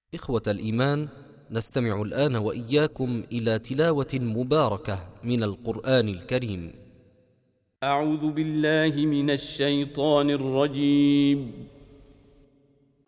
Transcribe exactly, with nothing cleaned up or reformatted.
إخوة الإيمان، نستمع الآن وإياكم إلى تلاوة مباركة من القرآن الكريم. أعوذ بالله من الشيطان الرجيم.